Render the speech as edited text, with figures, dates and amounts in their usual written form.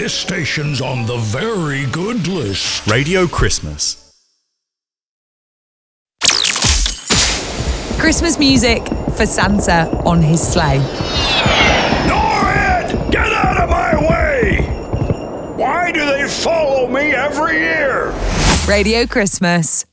This station's on the very good list. Radio Christmas. Christmas music for Santa on his sleigh. Norrid! Get out of my way! Why do they follow me every year? Radio Christmas.